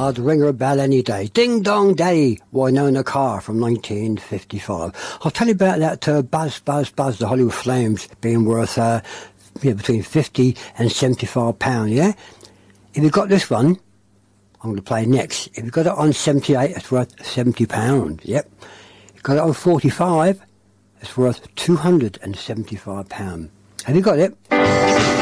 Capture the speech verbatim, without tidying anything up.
I'd ring her a bell any day. Ding Dong Daddy, Winona Carr from nineteen fifty-five. I'll tell you about that uh, Buzz, Buzz, Buzz, the Hollywood Flames being worth uh, yeah, between fifty and seventy-five pounds, yeah? If you've got this one, I'm going to play next. If you've got it on seventy-eight, it's worth seventy pounds, yep. If you've got it on forty-five, it's worth two hundred seventy-five pounds. Have you got it?